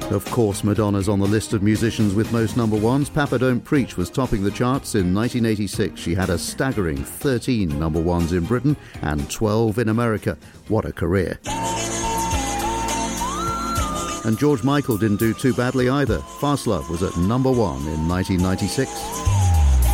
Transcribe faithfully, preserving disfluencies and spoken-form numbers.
Of course, Madonna's on the list of musicians with most number ones. Papa Don't Preach was topping the charts in nineteen eighty-six. She had a staggering thirteen number ones in Britain and twelve in America. What a career. And George Michael didn't do too badly either. Fast Love was at number one in nineteen ninety-six.